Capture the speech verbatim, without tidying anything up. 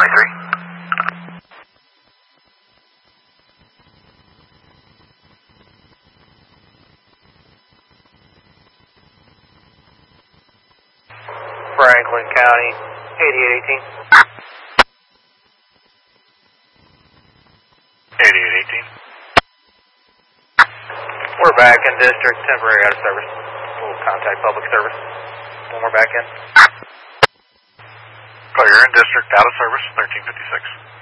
twenty-three. Franklin County, eighty-eight eighteen. eighty-eight eighteen. We're back in district, temporary out of service. We'll contact public service when we're back in. Oh, you're in district, out of service, thirteen fifty-six.